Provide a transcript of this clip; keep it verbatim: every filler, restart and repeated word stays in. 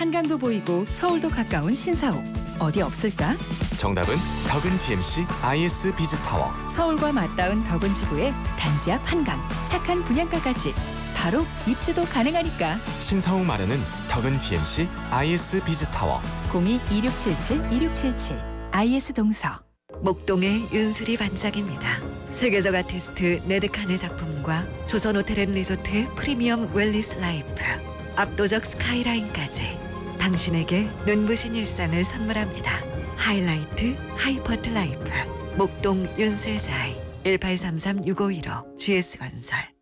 한강도 보이고 서울도 가까운 신사옥. 어디 없을까? 정답은 덕은 디엠씨 아이에스 비즈타워. 서울과 맞닿은 덕은 지구에 단지 앞 한강, 착한 분양가까지. 바로 입주도 가능하니까. 신사옥 마련은 덕은 디엠씨 아이에스 비즈타워. 공이 이육칠칠 이육칠칠 아이에스 동서. 목동의 윤슬이 반짝입니다. 세계적 아티스트 네드칸의 작품과 조선 호텔 앤 리조트 프리미엄 웰리스 라이프, 압도적 스카이라인까지 당신에게 눈부신 일상을 선물합니다. 하이라이트 하이퍼트 라이프 목동 윤슬자이 일팔삼삼 육오일오 지에스건설.